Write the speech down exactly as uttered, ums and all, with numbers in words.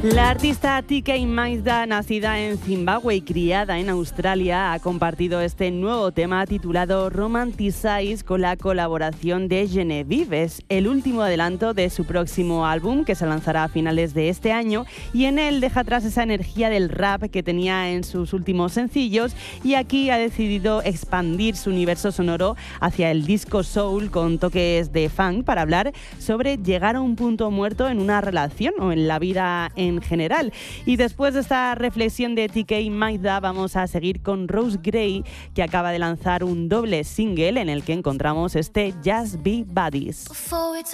La artista T K Maida, nacida en Zimbabue y criada en Australia, ha compartido este nuevo tema titulado Romanticize con la colaboración de Genevieve. Es el último adelanto de su próximo álbum, que se lanzará a finales de este año, y en él deja atrás esa energía del rap que tenía en sus últimos sencillos, y aquí ha decidido expandir su universo sonoro hacia el disco soul con toques de funk para hablar sobre llegar a un punto muerto en una relación o en la vida en general. Y después de esta reflexión de T K Maida, vamos a seguir con Rose Gray, que acaba de lanzar un doble single en el que encontramos este Just Be Buddies.